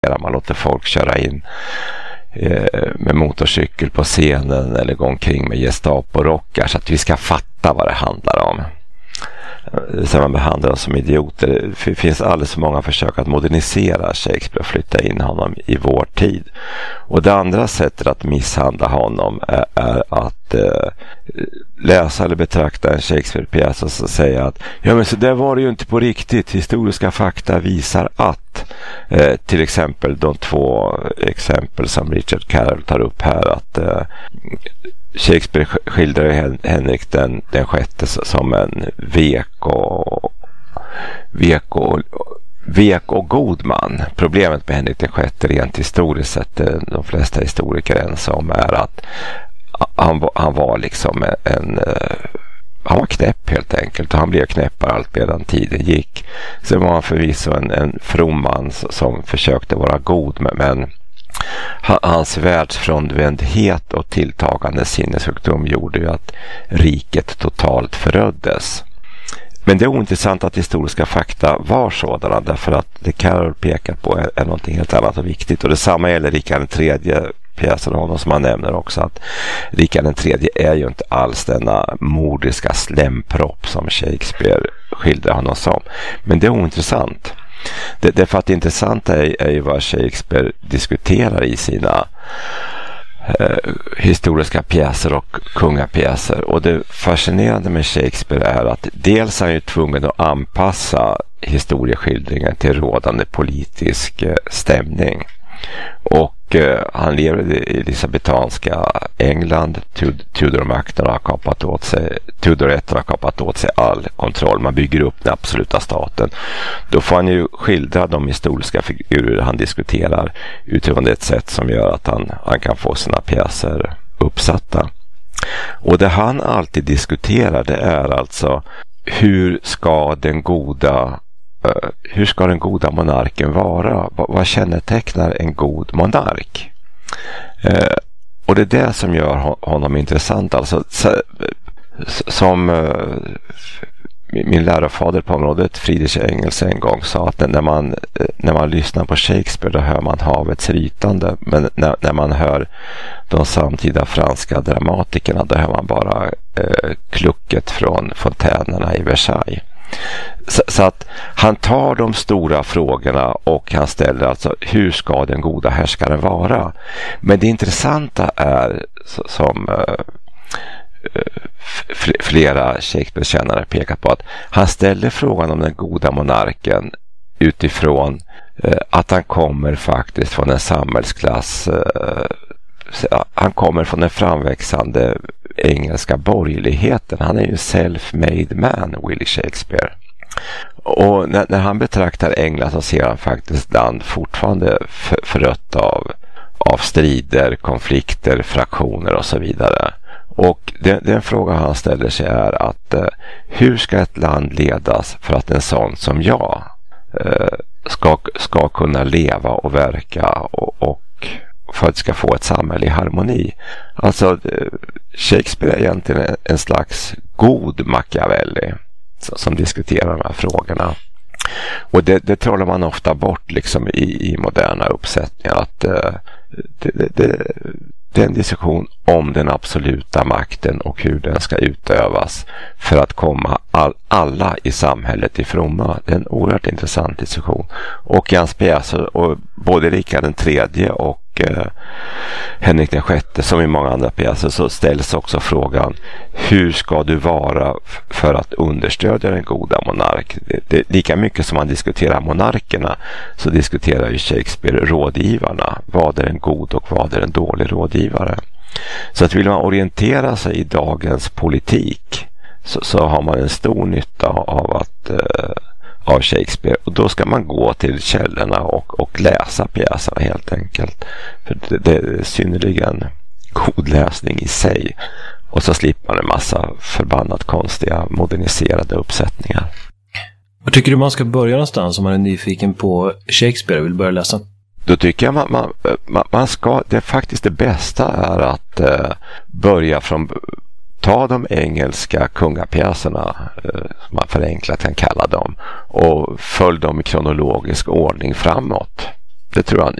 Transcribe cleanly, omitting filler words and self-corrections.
Man låter folk köra in med motorcykel på scenen eller gå omkring med Gestapo-rockar så att vi ska fatta vad det handlar om. Så man behandlar oss som idioter. Det finns alldeles för många försök att modernisera Shakespeare och flytta in honom i vår tid. Och det andra sättet att misshandla honom är att läsa eller betrakta en Shakespeare-pjäs och säga att ja, men så där var det ju inte på riktigt. Historiska fakta visar att till exempel de 2 exempel som Richard Carroll tar upp här, att Shakespeare skildrar Henrik den sjätte som en vek och god man. Problemet med Henrik den sjätte rent historiskt sett, de flesta historiker är ensamma om, är att han var liksom han var knäpp helt enkelt, och han blev knäppare allt medan tiden gick. Sen var han förvisso en from man som försökte vara god, men hans världsfrånvändhet och tilltagande sinnessjukdom gjorde ju att riket totalt föröddes. Men det är ointressant att historiska fakta var sådana, därför att det Carroll pekar på är någonting helt annat och viktigt. Och detsamma gäller Rikard III, pjäsen av honom som han nämner också, att Rikard III är ju inte alls denna mordiska slämpropp som Shakespeare skildrar honom som. Men det är ointressant. Det för att det intressanta är ju vad Shakespeare diskuterar i sina historiska pjäser och kungapjäser. Och det fascinerande med Shakespeare är att dels är han ju tvungen att anpassa historieskildringen till rådande politisk stämning. Och han lever i elisabetanska England. Tudorätterna har kapat åt sig all kontroll. Man bygger upp den absoluta staten. Då får han ju skildra de historiska figurer han diskuterar utifrån ett sätt som gör att han kan få sina pjäser uppsatta. Och det han alltid diskuterar, det är alltså hur ska den goda monarken vara? Vad kännetecknar en god monark? Och det är det som gör honom intressant. Alltså, som min lärarfader på området, Friedrich Engels, en gång sa att när man lyssnar på Shakespeare, då hör man havets rytande. Men när man hör de samtida franska dramatikerna, då hör man bara klucket från fontänerna i Versailles. Så att han tar de stora frågorna och han ställer alltså hur ska den goda härskaren vara. Men det intressanta är som flera Shakespeare-kännare pekar på, att han ställer frågan om den goda monarken utifrån att han kommer faktiskt från en samhällsklass, han kommer från den framväxande engelska borgerligheten. Han är ju self-made man, Willie Shakespeare. Och när han betraktar England så ser han faktiskt land fortfarande förött av strider, konflikter, fraktioner och så vidare. Och den fråga han ställer sig är att hur ska ett land ledas för att en sån som jag ska kunna leva och verka och för att ska få ett samhälle i harmoni. Alltså Shakespeare är egentligen en slags god Machiavelli som diskuterar de här frågorna. Och det trollar man ofta bort liksom i moderna uppsättningar, att det är en diskussion om den absoluta makten och hur den ska utövas för att komma alla i samhället till fromma. Det är en oerhört intressant diskussion. Och i hans pjäser, och både Rikard III och Henrik den sjätte som i många andra pjäser, så ställs också frågan hur ska du vara för att understödja den goda monark. Det lika mycket som man diskuterar monarkerna, så diskuterar ju Shakespeare rådgivarna. Vad är en god och vad är en dålig rådgivare? Så att vill man orientera sig i dagens politik, så har man en stor nytta av Shakespeare, och då ska man gå till källorna och läsa pjäserna helt enkelt. För det är synnerligen god läsning i sig, och så slipper man en massa förbannat konstiga moderniserade uppsättningar. Vad tycker du man ska börja någonstans om man är nyfiken på Shakespeare och vill börja läsa? Då tycker jag man ska, det är faktiskt det bästa är att börja från ta de engelska kungapjäserna, som man förenklat kan kalla dem, och följ dem i kronologisk ordning framåt. Det tror han.